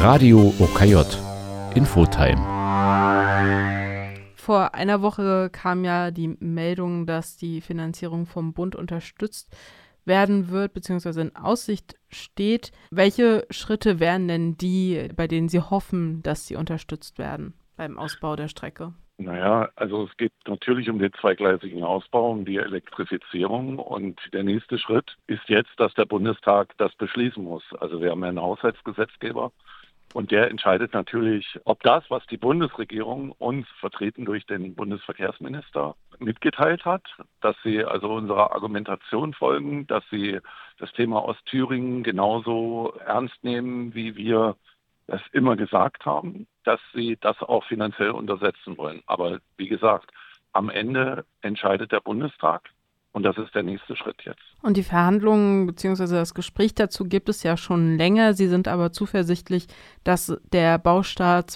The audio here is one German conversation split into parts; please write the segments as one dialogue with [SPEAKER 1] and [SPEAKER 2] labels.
[SPEAKER 1] Radio OKJ Infotime.
[SPEAKER 2] Vor einer Woche kam ja die Meldung, dass die Finanzierung vom Bund unterstützt werden wird, beziehungsweise in Aussicht steht. Welche Schritte wären denn die, bei denen Sie hoffen, dass sie unterstützt werden beim Ausbau der Strecke?
[SPEAKER 3] Naja, also es geht natürlich um den zweigleisigen Ausbau, um die Elektrifizierung. Und der nächste Schritt ist jetzt, dass der Bundestag das beschließen muss. Also wir haben ja einen Haushaltsgesetzgeber und der entscheidet natürlich, ob das, was die Bundesregierung uns, vertreten durch den Bundesverkehrsminister, mitgeteilt hat, dass sie also unserer Argumentation folgen, dass sie das Thema Ostthüringen genauso ernst nehmen, wie wir das immer gesagt haben, dass sie das auch finanziell untersetzen wollen. Aber wie gesagt, am Ende entscheidet der Bundestag und das ist der nächste Schritt jetzt.
[SPEAKER 2] Und die Verhandlungen bzw. das Gespräch dazu gibt es ja schon länger. Sie sind aber zuversichtlich, dass der Baustart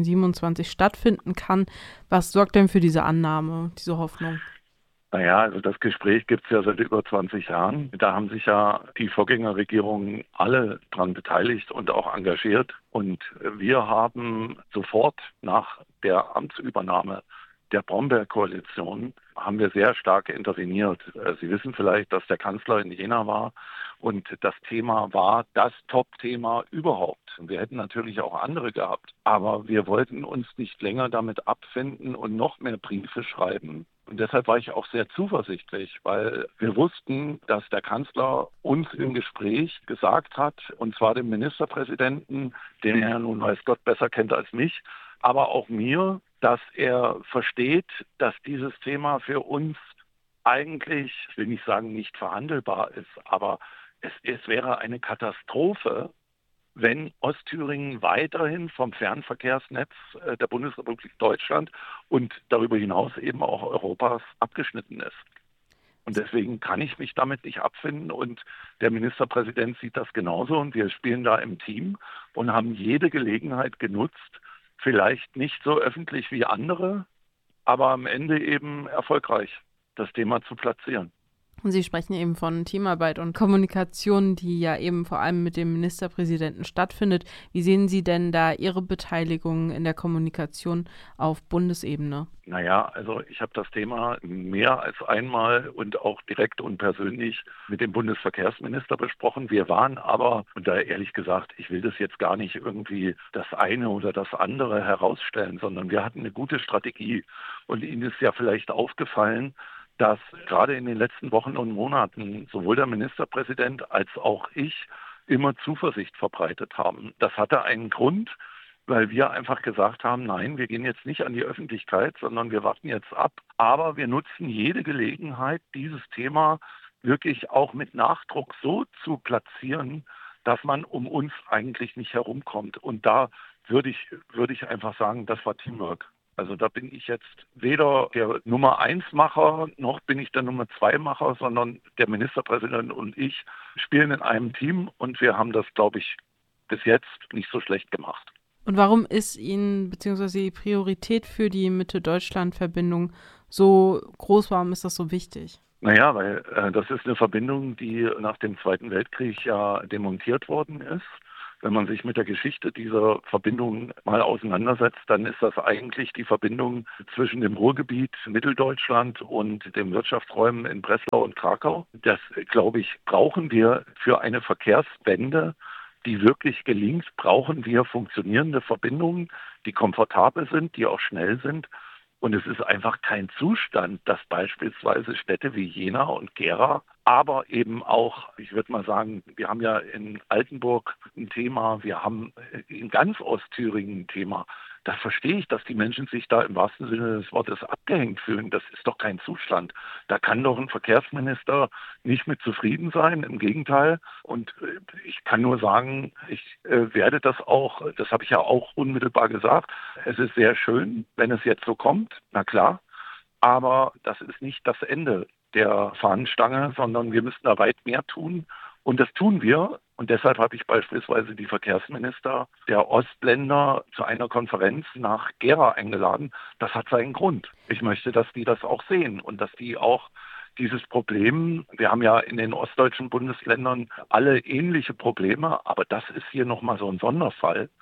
[SPEAKER 2] 2027 stattfinden kann. Was sorgt denn für diese Annahme, diese Hoffnung?
[SPEAKER 3] Naja, also das Gespräch gibt es ja seit über 20 Jahren. Da haben sich ja die Vorgängerregierungen alle dran beteiligt und auch engagiert. Und wir haben sofort nach der Amtsübernahme der Bromberg-Koalition haben wir sehr stark interveniert. Sie wissen vielleicht, dass der Kanzler in Jena war und das Thema war das Top-Thema überhaupt. Wir hätten natürlich auch andere gehabt, aber wir wollten uns nicht länger damit abfinden und noch mehr Briefe schreiben. Und deshalb war ich auch sehr zuversichtlich, weil wir wussten, dass der Kanzler uns im Gespräch gesagt hat, und zwar dem Ministerpräsidenten, den er nun weiß Gott besser kennt als mich, aber auch mir, dass er versteht, dass dieses Thema für uns eigentlich, ich will nicht sagen, nicht verhandelbar ist, aber es wäre eine Katastrophe, wenn Ostthüringen weiterhin vom Fernverkehrsnetz der Bundesrepublik Deutschland und darüber hinaus eben auch Europas abgeschnitten ist. Und deswegen kann ich mich damit nicht abfinden und der Ministerpräsident sieht das genauso und wir spielen da im Team und haben jede Gelegenheit genutzt, vielleicht nicht so öffentlich wie andere, aber am Ende eben erfolgreich das Thema zu platzieren.
[SPEAKER 2] Und Sie sprechen eben von Teamarbeit und Kommunikation, die ja eben vor allem mit dem Ministerpräsidenten stattfindet. Wie sehen Sie denn da Ihre Beteiligung in der Kommunikation auf Bundesebene?
[SPEAKER 3] Naja, also ich habe das Thema mehr als einmal und auch direkt und persönlich mit dem Bundesverkehrsminister besprochen. Wir waren aber, und da ehrlich gesagt, ich will das jetzt gar nicht irgendwie das eine oder das andere herausstellen, sondern wir hatten eine gute Strategie. Und Ihnen ist ja vielleicht aufgefallen, dass gerade in den letzten Wochen und Monaten sowohl der Ministerpräsident als auch ich immer Zuversicht verbreitet haben. Das hatte einen Grund, weil wir einfach gesagt haben, nein, wir gehen jetzt nicht an die Öffentlichkeit, sondern wir warten jetzt ab. Aber wir nutzen jede Gelegenheit, dieses Thema wirklich auch mit Nachdruck so zu platzieren, dass man um uns eigentlich nicht herumkommt. Und da würde ich einfach sagen, das war Teamwork. Also da bin ich jetzt weder der Nummer-1-Macher, noch bin ich der Nummer-2-Macher, sondern der Ministerpräsident und ich spielen in einem Team und wir haben das, glaube ich, bis jetzt nicht so schlecht gemacht.
[SPEAKER 2] Und warum ist Ihnen bzw. die Priorität für die Mitte-Deutschland-Verbindung so groß? Warum ist das so wichtig?
[SPEAKER 3] Naja, weil das ist eine Verbindung, die nach dem Zweiten Weltkrieg ja demontiert worden ist. Wenn man sich mit der Geschichte dieser Verbindung mal auseinandersetzt, dann ist das eigentlich die Verbindung zwischen dem Ruhrgebiet, Mitteldeutschland und den Wirtschaftsräumen in Breslau und Krakau. Das, glaube ich, brauchen wir für eine Verkehrswende, die wirklich gelingt, brauchen wir funktionierende Verbindungen, die komfortabel sind, die auch schnell sind. Und es ist einfach kein Zustand, dass beispielsweise Städte wie Jena und Gera, aber eben auch, ich würde mal sagen, wir haben ja in Altenburg ein Thema, wir haben in ganz Ostthüringen ein Thema. Da verstehe ich, dass die Menschen sich da im wahrsten Sinne des Wortes abgehängt fühlen. Das ist doch kein Zustand. Da kann doch ein Verkehrsminister nicht mit zufrieden sein, im Gegenteil. Und ich kann nur sagen, ich werde das auch, das habe ich ja auch unmittelbar gesagt, es ist sehr schön, wenn es jetzt so kommt, na klar, aber das ist nicht das Ende der Fahnenstange, sondern wir müssen da weit mehr tun. Und das tun wir. Und deshalb habe ich beispielsweise die Verkehrsminister der Ostländer zu einer Konferenz nach Gera eingeladen. Das hat seinen Grund. Ich möchte, dass die das auch sehen und dass die auch dieses Problem, wir haben ja in den ostdeutschen Bundesländern alle ähnliche Probleme, aber das ist hier nochmal so ein Sonderfall.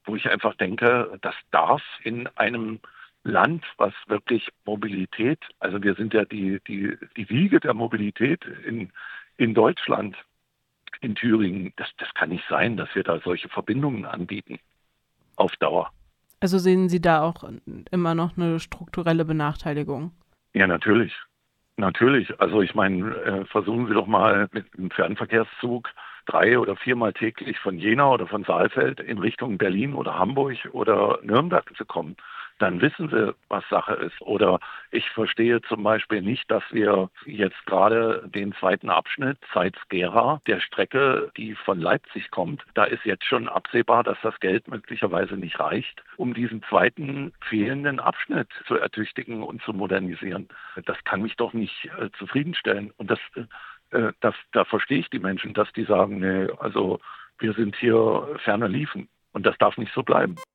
[SPEAKER 3] wo ich einfach denke, das darf in einem Land, was wirklich Mobilität, also wir sind ja die Wiege der Mobilität in Deutschland, in Thüringen, das kann nicht sein, dass wir da solche Verbindungen anbieten auf Dauer.
[SPEAKER 2] Also sehen Sie da auch immer noch eine strukturelle Benachteiligung?
[SPEAKER 3] Ja, natürlich. Natürlich. Also ich meine, versuchen Sie doch mal mit einem Fernverkehrszug 3- oder 4-mal täglich von Jena oder von Saalfeld in Richtung Berlin oder Hamburg oder Nürnberg zu kommen. Dann wissen Sie, was Sache ist. Oder ich verstehe zum Beispiel nicht, dass wir jetzt gerade den zweiten Abschnitt Zeitz-Gera der Strecke, die von Leipzig kommt, da ist jetzt schon absehbar, dass das Geld möglicherweise nicht reicht, um diesen zweiten fehlenden Abschnitt zu ertüchtigen und zu modernisieren. Das kann mich doch nicht zufriedenstellen. Und da verstehe ich die Menschen, dass die sagen, nee, also wir sind hier ferner liefen. Und das darf nicht so bleiben.